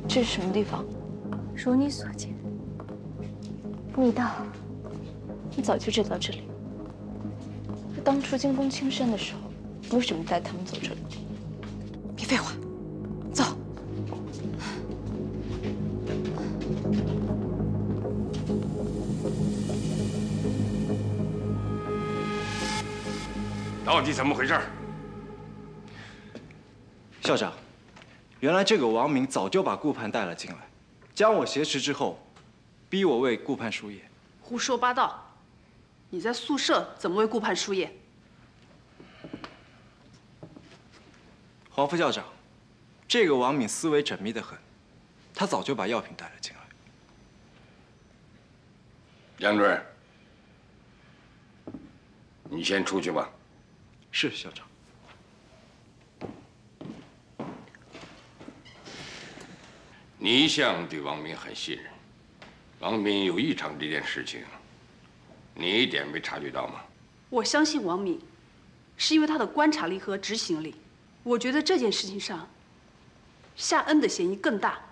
这是什么地方？ 如你所见。 你早就知道这里。可当初进攻青山的时候，你为什么带他们走这里？ 别废话，走。 到底怎么回事？ 校长，原来这个王明早就把顾盼带了进来，将我挟持之后，逼我为顾盼输液。 胡说八道！你在宿舍怎么为顾盼输液？ 黄副校长，这个王敏思维缜密得很，他早就把药品带了进来。 杨主任，你先出去吧。 是校长。 你一向对王明很信任，王明有异常这件事情，你一点没察觉到吗？ 我相信王敏，是因为他的观察力和执行力。我觉得这件事情上，夏恩的嫌疑更大。